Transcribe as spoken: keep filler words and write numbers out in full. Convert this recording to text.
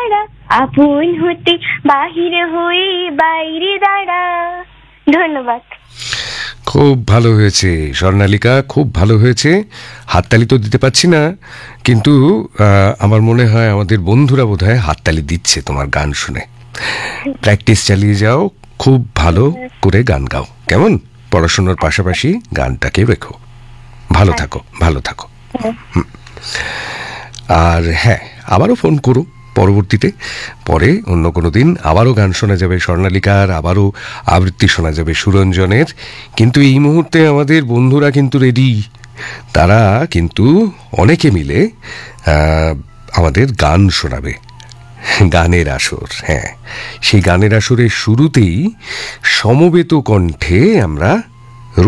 দাঁড়া, আপন হতে বাহির হয়ে বাইরে দাঁড়া। ধন্যবাদ। খুব ভালো হয়েছে স্বর্ণালিকা, খুব ভালো হয়েছে। হাততালি তো দিতে পারছি না, কিন্তু আমার মনে হয় আমাদের বন্ধুরা বোধহয় হাততালি দিচ্ছে তোমার গান শুনে। প্র্যাকটিস চালিয়ে যাও, খুব ভালো করে গান গাও, কেমন? পড়াশোনার পাশাপাশি গানটাকে রেখো। ভালো থাকো, ভালো থাকো। আর হ্যাঁ, আবারও ফোন করো পরবর্তীতে, পরে অন্য কোনো দিন আবারও গান শোনা যাবে স্বর্ণালিকার, আবারও আবৃত্তি শোনা যাবে সুরঞ্জনের। কিন্তু এই মুহূর্তে আমাদের বন্ধুরা কিন্তু রেডি, তারা কিন্তু অনেকে মিলে আমাদের গান শোনাবে, গানের আসর। হ্যাঁ, সেই গানের আসরের শুরুতেই সমবেত কণ্ঠে আমরা